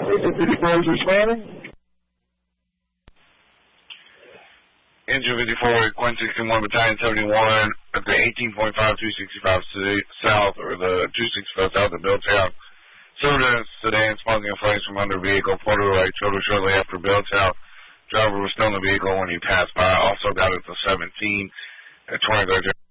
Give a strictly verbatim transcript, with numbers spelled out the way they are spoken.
fifty-four is responding. Engine fifty-four, Quinn sixty-one, Battalion seventy-one, at the eighteen point five, two sixty-five South, or the two sixty-five South of Belltown. Served sedan smoking and flames from under vehicle, Porter Lake, shortly shortly after Belltown. Driver was still in the vehicle when he passed by. Also got it to seventeen at twenty-third.